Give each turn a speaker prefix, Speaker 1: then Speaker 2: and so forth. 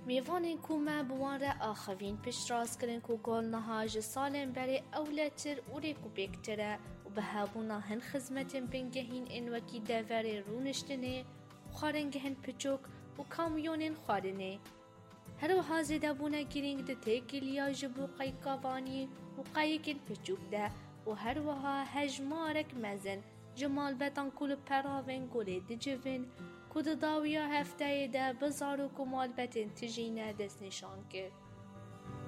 Speaker 1: میوانین کو ما بوان را آخوین پشت راست کرن کو گل نهاج سالن بری اولتر اوری کو بکتره و به هابونا هن خدمتن بنگهین این وکی دوری رونشتنه خارنگهن پچوک و کامیونین خارنه. هر وها زده بونه گرینگ ده تکیلیا جبو قیقاوانی و قایکین پچوک ده و هر وها هجمارک مزن جمال بتان کل پراوین گله ده جوین کود داویا هفته ده بزار و کمال بتن تجینه دست نشان کرد.